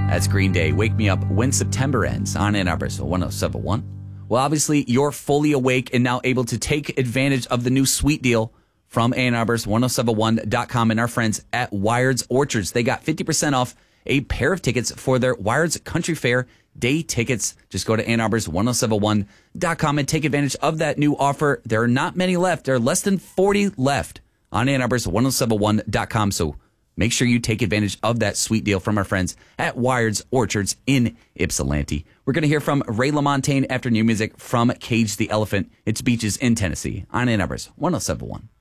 That's Green Day. Wake Me Up When September Ends on Ann Arbor's 1071. Well, obviously, you're fully awake and now able to take advantage of the new sweet deal from Ann Arbor's 1071.com and our friends at Wired's Orchards. They got 50% off a pair of tickets for their Wired's Country Fair day tickets. Just go to Ann Arbor's 1071.com and take advantage of that new offer. There are not many left. There are less than 40 left on Ann Arbor's 1071.com. So make sure you take advantage of that sweet deal from our friends at Wired's Orchards in Ypsilanti. We're going to hear from Ray LaMontagne after new music from Cage the Elephant. It's Beaches in Tennessee on Ann Arbor's 1071.